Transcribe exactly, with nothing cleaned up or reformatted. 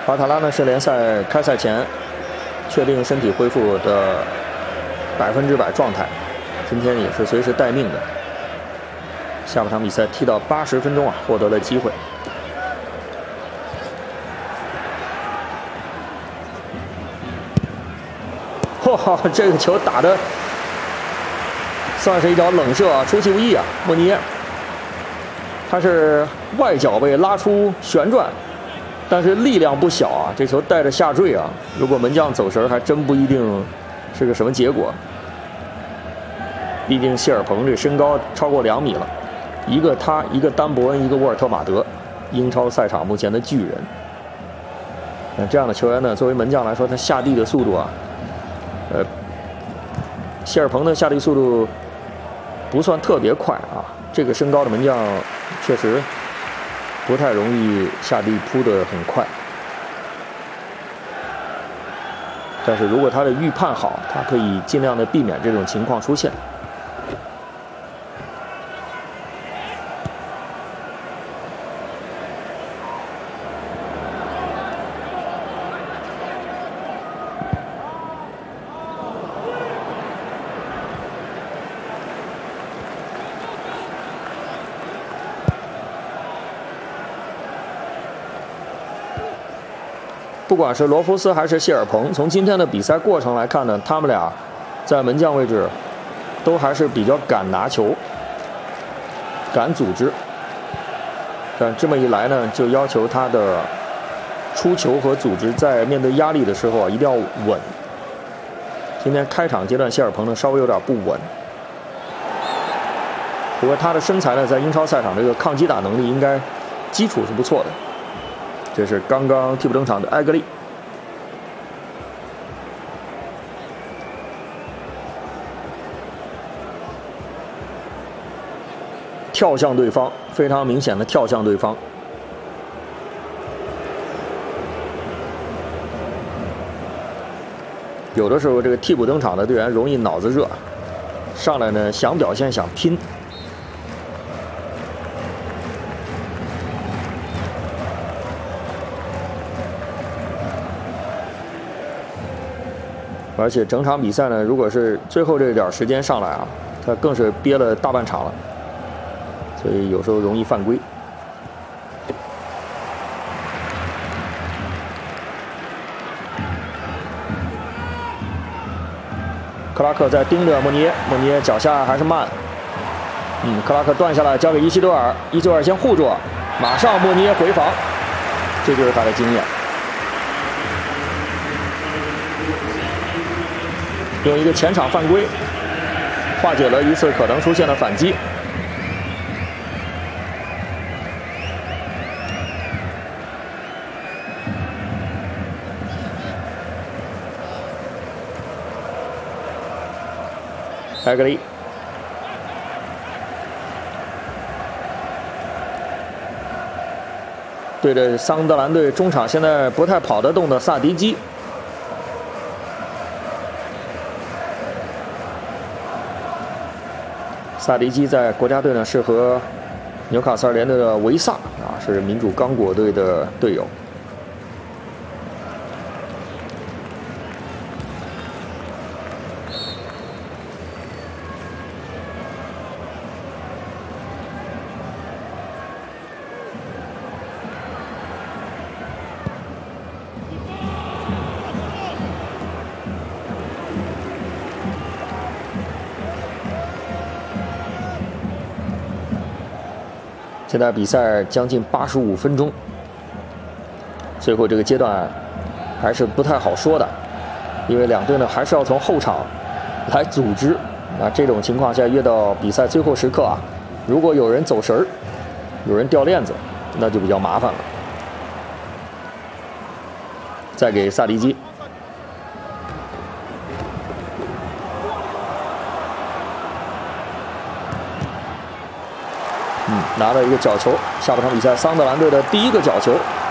巴塔拉呢是联赛开赛前确定身体恢复的百分之百状态，今天也是随时待命的。下半场比赛踢到八十分钟啊，获得了机会。哇，这个球打的算是一脚冷射啊，出其不意啊，莫尼耶。 他是外脚被拉出旋转，但是力量不小啊！这球带着下坠啊，如果门将走神，还真不一定是个什么结果。毕竟谢尔彭这身高超过两米了，一个他，一个丹伯恩，一个沃尔特马德，英超赛场目前的巨人。那这样的球员呢，作为门将来说，他下地的速度啊，呃，谢尔彭的下地速度不算特别快啊。 这个身高的门将确实不太容易下地扑得很快，但是如果他的预判好，他可以尽量的避免这种情况出现。不管是罗弗斯还是谢尔彭，从今天的比赛过程来看呢，他们俩在门将位置都还是比较敢拿球、敢组织。但这么一来呢，就要求他的出球和组织在面对压力的时候啊，一定要稳。今天开场阶段，谢尔彭呢稍微有点不稳，不过他的身材呢，在英超赛场这个抗击打能力应该基础是不错的。 这是刚刚替补登场的埃格利，跳向对方，非常明显的跳向对方。有的时候，这个替补登场的队员容易脑子热，上来呢想表现想拼。 而且整场比赛呢，如果是最后这点时间上来啊，他更是憋了大半场了，所以有时候容易犯规。克拉克在盯着莫尼耶，莫尼耶脚下还是慢。嗯，克拉克断下来交给伊西多尔，伊西多尔先护住，马上莫尼耶回防，这就是他的经验。 用一个前场犯规化解了一次可能出现的反击。埃格里，对着桑德兰队中场现在不太跑得动的萨迪基。 萨迪基在国家队呢是和纽卡斯尔联队的维萨啊是民主刚果队的队友。现在比赛将近八十五分钟，最后这个阶段还是不太好说的，因为两队呢还是要从后场来组织。那这种情况下，越到比赛最后时刻啊，如果有人走神儿，有人掉链子，那就比较麻烦了。再给萨迪基。 嗯，拿了一个角球。下半场比赛，桑德兰队的第一个角球